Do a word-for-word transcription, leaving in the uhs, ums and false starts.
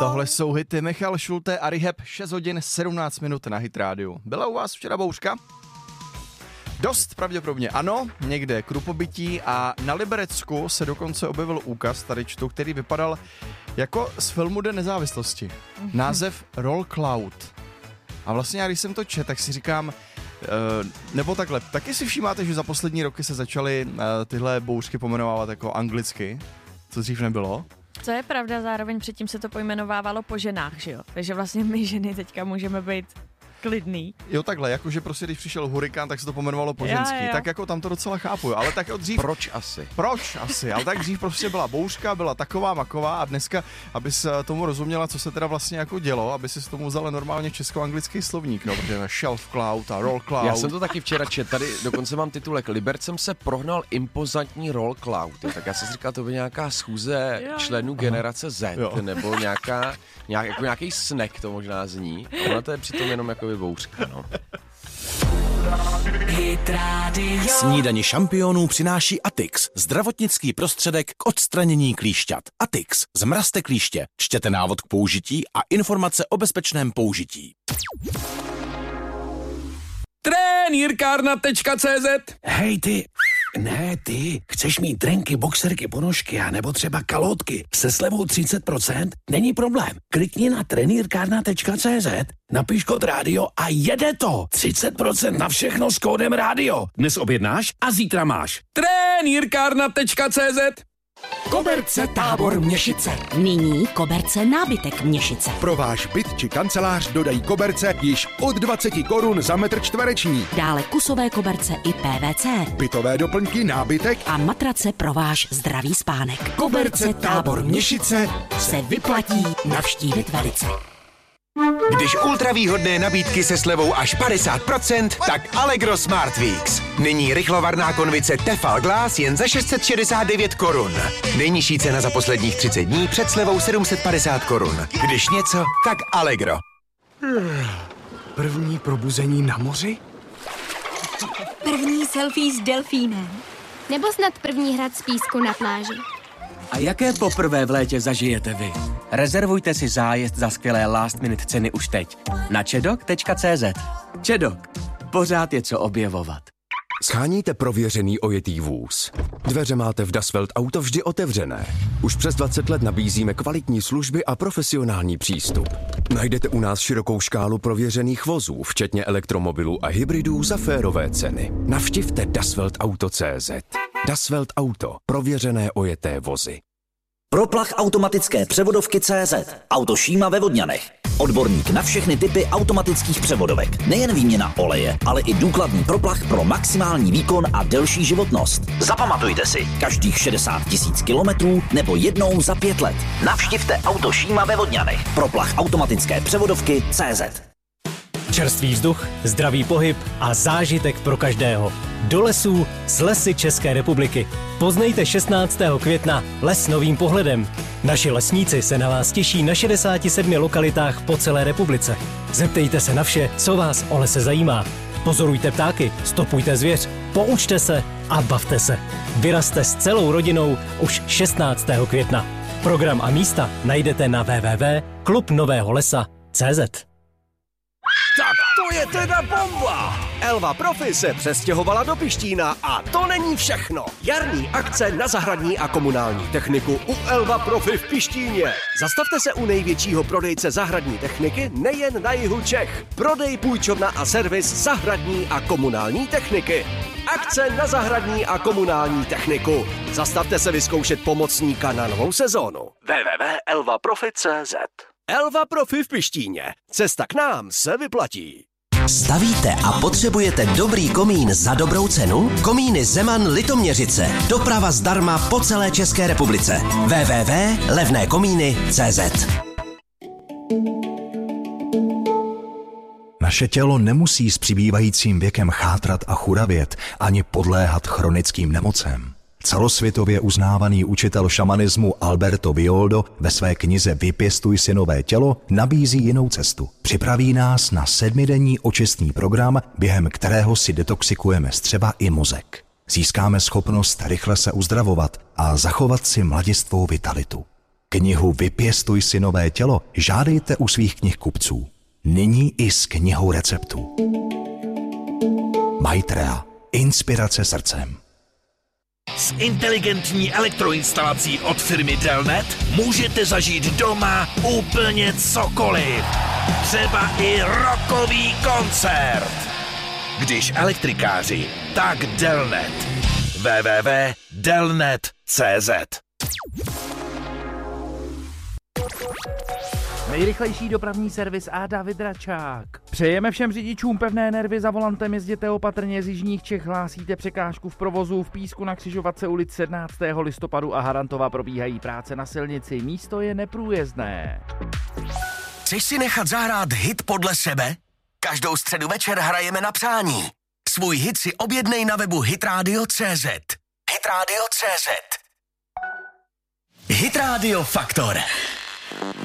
Tohle jsou hity Michal Šulte a Rehab, šest hodin sedmnáct minut na Hit rádiu. Byla u vás včera bouřka? Dost pravděpodobně ano, někde krupobytí a na Liberecku se dokonce objevil úkaz, tady čtu, který vypadal jako z filmu Den nezávislosti. Název Roll Cloud. A vlastně já, když jsem to čet, tak si říkám, Uh, nebo takhle, taky si všímáte, že za poslední roky se začaly uh, tyhle bouřky pojmenovávat jako anglicky, co dřív nebylo? Co je pravda, zároveň předtím se to pojmenovávalo po ženách, že jo? Takže vlastně my ženy teďka můžeme být klidný. Jo, takhle, jakože prostě když přišel hurikán, tak se to pomenovalo po ženský. Jo, jo. Tak jako tam to docela chápu, ale tak od dřív... Proč asi? Proč asi? Ale tak dřív prostě byla bouřka, byla taková maková a dneska, aby se tomu rozuměla, co se teda vlastně jako dělo, aby si s tomu vzala normálně česko-anglický slovník, no, protože shelf cloud a roll cloud. Já jsem to taky včera čet, tady dokonce mám titulek Libercem se prohnal impozantní roll cloud. Jo, tak já jsem si říkal, to by nějaká schůze jo. členů generace Z, jo. nebo nějaká, nějak, jako nějaký snack to možná zní. Ona to je přitom jenom jako bouřka, no. Snídani šampionů přináší Atix, zdravotnický prostředek k odstranění klíšťat. Atix, zmrazte klíště, čtěte návod k použití a informace o bezpečném použití. Trenýrkárna tečka cé zet. Hej ty, ne ty, chceš mít trenky, boxerky, ponožky a nebo třeba kalhotky se slevou třicet procent? Není problém. Klikni na trenýrkárna tečka cé zet, napiš kód rádio a jede to. třicet procent na všechno s kódem rádio. Dnes objednáš a zítra máš. Trenýrkárna tečka cé zet. Koberce Tábor Měšice. Nyní koberce nábytek Měšice. Pro váš byt či kancelář dodají koberce již od dvacet korun za metr čtvereční. Dále kusové koberce i pé vé cé. Bytové doplňky, nábytek a matrace pro váš zdravý spánek. Koberce Tábor Měšice se vyplatí navštívit velice. Když ultravýhodné nabídky se slevou až padesát procent, tak Allegro Smart Weeks. Nyní rychlovarná konvice Tefal Glass jen za šest set šedesát devět korun. Nejnižší cena za posledních třicet dní před slevou sedm set padesát korun. Když něco, tak Allegro. První probuzení na moři? První selfie s delfínem. Nebo snad první hrad z písku na pláži. A jaké poprvé v létě zažijete vy? Rezervujte si zájezd za skvělé last minute ceny už teď na čedok tečka cé zet. Čedok. Pořád je co objevovat. Sháníte prověřený ojetý vůz. Dveře máte v Dasvelt Auto vždy otevřené. Už přes dvacet let nabízíme kvalitní služby a profesionální přístup. Najdete u nás širokou škálu prověřených vozů, včetně elektromobilů a hybridů za férové ceny. Navštivte dasvelt auto tečka cé zet. Dasvelt Auto. Prověřené ojeté vozy. Proplach automatické převodovky tečka cé zet. Auto Šíma ve Vodňanech. Odborník na všechny typy automatických převodovek. Nejen výměna oleje, ale i důkladný proplach pro maximální výkon a delší životnost. Zapamatujte si, každých šedesát tisíc kilometrů nebo jednou za pět let. Navštivte Auto Šíma ve Vodňanech. Proplach automatické převodovky tečka cé zet. Čerstvý vzduch, zdravý pohyb a zážitek pro každého. Do lesů s Lesy České republiky. Poznejte šestnáctého května les novým pohledem. Naši lesníci se na vás těší na šedesáti sedmi lokalitách po celé republice. Zeptejte se na vše, co vás o lese zajímá. Pozorujte ptáky, stopujte zvěř, poučte se a bavte se. Vyrazte s celou rodinou už šestnáctého května. Program a místa najdete na w w w tečka klub nového lesa tečka cé zet. Tak to je teda bomba! Elva Profi se přestěhovala do Pištína a to není všechno. Jarní akce na zahradní a komunální techniku u Elva Profi v Pištíně. Zastavte se u největšího prodejce zahradní techniky nejen na jihu Čech. Prodej, půjčovna a servis zahradní a komunální techniky. Akce na zahradní a komunální techniku. Zastavte se vyzkoušet pomocníka na novou sezónu. w w w tečka elva profi tečka cé zet. Elva Profi v Pištíně. Cesta k nám se vyplatí. Stavíte a potřebujete dobrý komín za dobrou cenu? Komíny Zeman Litoměřice. Doprava zdarma po celé České republice. w w w tečka levné komíny tečka cé zet. Naše tělo nemusí s přibývajícím věkem chátrat a churavět ani podléhat chronickým nemocem. Celosvětově uznávaný učitel šamanismu Alberto Villoldo ve své knize Vypěstuj si nové tělo nabízí jinou cestu. Připraví nás na sedmidenní očistný program, během kterého si detoxikujeme střeva i mozek. Získáme schopnost rychle se uzdravovat a zachovat si mladistvou vitalitu. Knihu Vypěstuj si nové tělo žádejte u svých knihkupců. Nyní i s knihou receptů. Maitrea. Inspirace srdcem. S inteligentní elektroinstalací od firmy Delnet můžete zažít doma úplně cokoliv. Třeba i rockový koncert. Když elektrikáři, tak Delnet. w w w tečka delnet tečka c z. Nejrychlejší dopravní servis a David Račák. Přejeme všem řidičům pevné nervy, za volantem jezděte opatrně, z jižních Čech hlásíte překážku v provozu, v Písku na křižovatce ulic sedmnáctého listopadu a Harantova probíhají práce na silnici, místo je neprůjezdné. Chceš si nechat zahrát hit podle sebe? Každou středu večer hrajeme na přání. Svůj hit si objednej na webu hitradio tečka cé zet. hitradio tečka cé zet. Hitradio Faktor.